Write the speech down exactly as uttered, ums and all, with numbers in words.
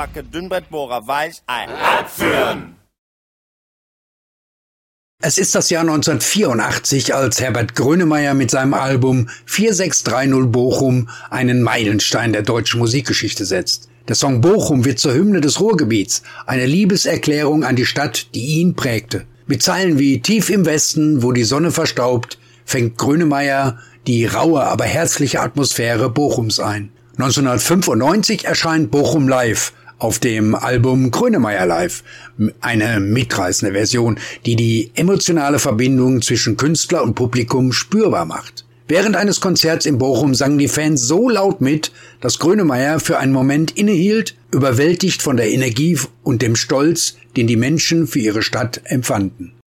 Backe, Dünnbrettbohrer, Weichei. Abführen! Es ist das Jahr neunzehnhundertvierundachtzig, als Herbert Grönemeyer mit seinem Album vier sechs drei null Bochum einen Meilenstein der deutschen Musikgeschichte setzt. Der Song Bochum wird zur Hymne des Ruhrgebiets, eine Liebeserklärung an die Stadt, die ihn prägte. Mit Zeilen wie Tief im Westen, wo die Sonne verstaubt, fängt Grönemeyer die raue, aber herzliche Atmosphäre Bochums ein. neunzehnhundertfünfundneunzig erscheint Bochum Live auf dem Album Grönemeyer Live, eine mitreißende Version, die die emotionale Verbindung zwischen Künstler und Publikum spürbar macht. Während eines Konzerts in Bochum sangen die Fans so laut mit, dass Grönemeyer für einen Moment innehielt, überwältigt von der Energie und dem Stolz, den die Menschen für ihre Stadt empfanden.